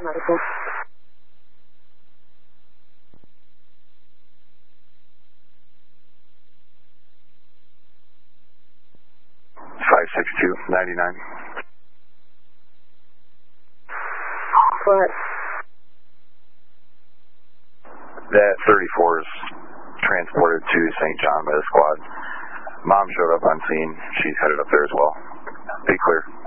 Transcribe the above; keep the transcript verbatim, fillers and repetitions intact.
Medical. five six two, ninety-nine. What? That thirty-four is transported to Saint John by the squad. Mom showed up on scene. She's headed up there as well. Be clear.